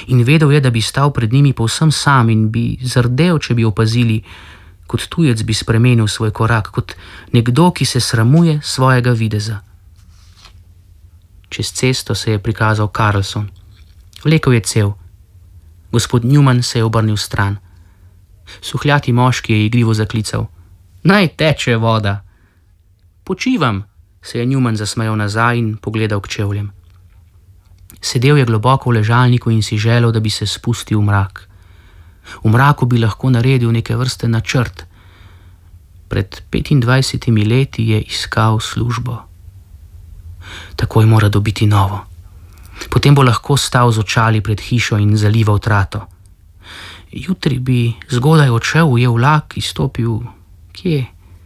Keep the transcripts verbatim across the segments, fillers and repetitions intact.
In vedel je, da bi stal pred njimi povsem sam in bi zardel, če bi opazili, kot tujec bi spremenil svoj korak, kot nekdo, ki se sramuje svojega videza. Čez cesto se je prikazal Carlson. Vlekel je cel. Gospod Newman se je obrnil stran. Suhljati moški je igrivo zaklical. Naj teče voda. Počivam, se je Newman zasmejal nazaj in pogledal k čevljem. Sedel je globoko v ležalniku in si želel, da bi se spustil v mrak. V mraku bi lahko naredil neke vrste načrt. Pred petindvajsetimi leti je iskal službo. Takoj mora dobiti novo. Potem bo lahko stal z očali pred hišo in zalival trato. Jutri bi zgodaj odšel, ujel vlak, izstopil. Kje?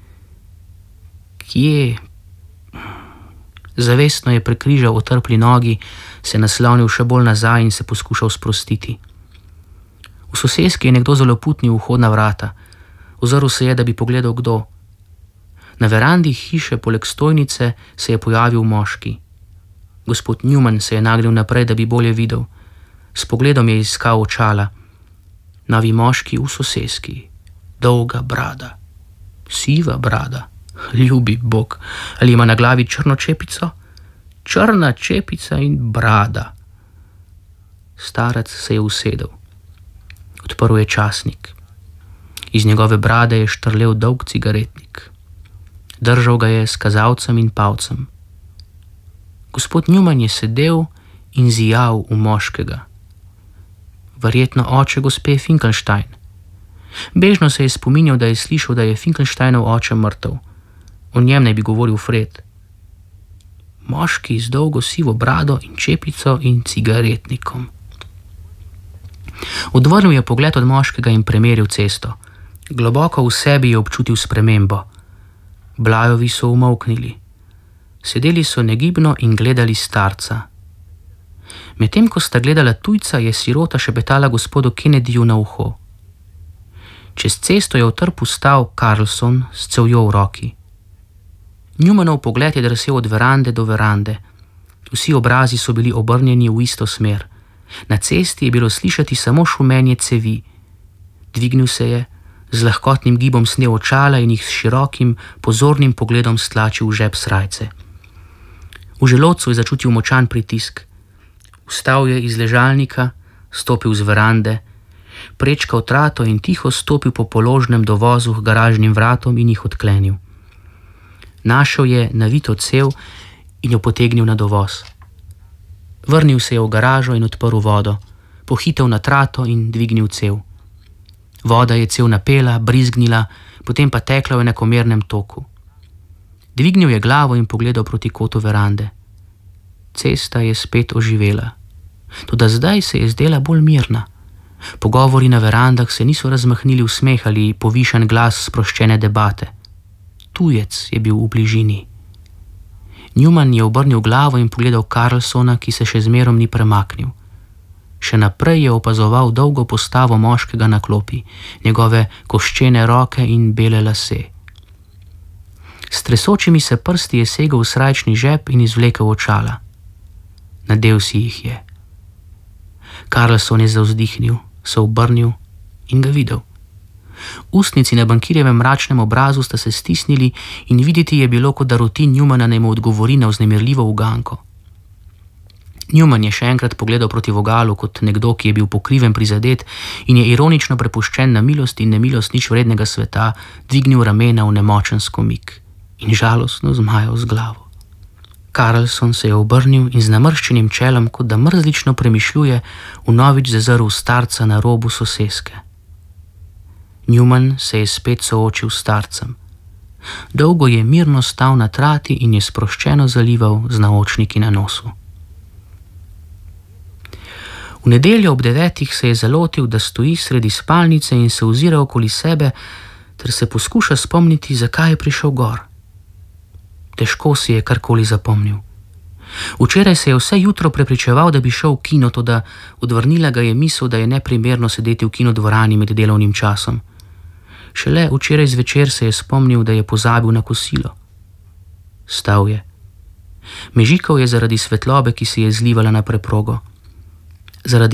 Kje? Zavestno je prekrižal otrpli nogi, se naslonil še bolj nazaj in se poskušal sprostiti. V soseski je nekdo zaloputnil vhodna vrata. Ozrl se je, da bi pogledal, kdo. Na verandi hiše poleg stojnice se je pojavil moški. Gospod Newman se je nagnil naprej, da bi bolje videl. S pogledom je iskal očala. Novi moški v soseski. Dolga brada. Siva brada. Ljubi Bog. Ali ima na glavi črno čepico? Črna čepica in brada. Starac se je usedel. Odprl je časnik. Iz njegove brade je štrlel dolg cigaretnik. Držal ga je s kazalcem in palcem. Gospod Newman je sedel in zijal v moškega. Verjetno oče gospe Finkelstein. Bežno se je spominjal, da je slišal, da je Finkelsteinov oče mrtev. O njem naj bi govoril Fred. Moški z dolgo sivo brado in čepico in cigaretnikom. Odvrnil je pogled od moškega in premeril cesto. Globoko v sebi je občutil spremembo. Blajovi so umolknili. Sedeli so negibno in gledali starca. Medtem ko sta gledala tujca, je sirota šepetala gospodu Kennedyju na uho. Čez cesto je v trpu stal Carlson s cevjo v roki. Newmanov pogled je drsel od verande do verande. Vsi obrazi so bili obrnjeni v isto smer. Na cesti je bilo slišati samo šumenje cevi. Dvignil se je, z lahkotnim gibom snel očala in jih s širokim, pozornim pogledom stlačil v žep srajce. V želodcu je začutil močan pritisk. Vstal je iz ležalnika, stopil z verande, prečkal trato in tiho stopil po položnem dovozu k garažnim vratom in jih odklenil. Našel je navito cev in jo potegnil na dovoz. Vrnil se je v garažo in odprl vodo, pohitel na trato in dvignil cev. Voda je cev napela, brizgnila, potem pa tekla v enakomernem toku. Dvignil je glavo in pogledal proti kotu verande. Cesta je spet oživela. Toda zdaj se je zdela bolj mirna. Pogovori na verandah se niso razmahnili v smeh ali povišan glas sproščene debate. Tujec je bil v bližini. Newman je obrnil glavo in pogledal Carlsona, ki se še zmerom ni premaknil. Še naprej je opazoval dolgo postavo moškega na klopi, njegove koščene roke in bele lase. S tresočimi se prsti je segel v srajčni žep in izvlekel očala. Nadel si jih je. Carlson je zavzdihnil, se obrnil in ga videl. Ustnici na bankirjevem mračnem obrazu sta se stisnili in videti je bilo, kot da roti Newmana naj mu odgovori na vznemirljivo uganko. Newman je še enkrat pogledal proti vogalu kot nekdo, ki je bil pokriven prizadet in je ironično prepuščen na milost in nemilost nič vrednega sveta, dvignil ramena v nemočen skomik in žalostno zmajal z glavo. Carlson se je obrnil in z namrščenim čelom, kot da mrzlično premišljuje, vnovič zazrl starca na robu soseske. Newman se je spet soočil s starcem. Dolgo je mirno stal na trati in je sproščeno zalival z naočniki na nosu. V nedeljo ob devetih se je zalotil, da stoji sredi spalnice in se ozira okoli sebe, ter se poskuša spomniti, zakaj je prišel gor. Težko si je karkoli zapomnil. Včeraj se je vse jutro prepričeval, da bi šel v kino, toda odvrnila ga je misel, da je neprimerno sedeti v kinodvorani med delovnim časom. Šele včeraj zvečer se je spomnil, da je pozabil na kosilo. Stal je. Mežikal je zaradi svetlobe, ki se je zlivala na preprogo. Zaradi